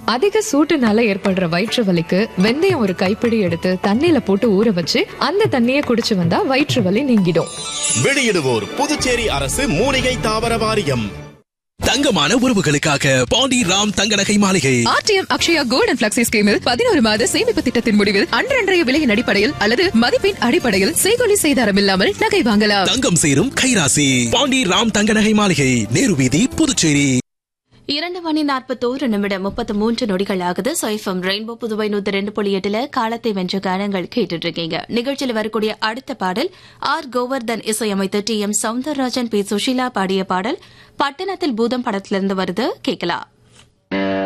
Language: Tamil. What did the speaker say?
அதிக சூட்டுனால ஏற்படுற வயிற்று வலிக்கு வெந்தயம் ஒரு கைப்பிடி எடுத்து தண்ணியில போட்டு ஊற வச்சு அந்த தண்ணியை குடிச்சு வந்தா வயிற்று வலி நீங்கிடும். வெளியிடுவோர் புதுச்சேரி அரசு மூலிகை தாவர வாரியம். தங்கமான உறவுகளுக்காக பாண்டி ராம் தங்க நகை மாளிகை. RTM Akshaya gold and flexi ஸ்கீமில் 11 மாத சேமிப்பு திட்டத்தின் முடிவில் அன்றன்றைய விலையின் அடிப்படையில் அல்லது மதிப்பின் அடிப்படையில் செய்கொலி செய்தாரம் இல்லாமல் நகை வாங்கலாம். தங்கம் சேரும் கைராசி. பாண்டி ராம் தங்க நகை மாளிகை, நேரு வீதி, புதுச்சேரி. 2:40 ஆகுது. சைஃபம் ரெயின்போ புதுவை 102.8 காலத்தை வென்ற கானங்கள் கேட்டுட்டு இருக்கீங்க. நிகழ்ச்சியில் வரக்கூடிய அடுத்த பாடல் ஆர் கோவர்தன் இசையமைத்த TM சவுந்தரராஜன் பி சுஷீலா பாடிய பாடல் பட்டணத்தில் பூதம் படத்திலிருந்து வருது, கேட்கலாம்.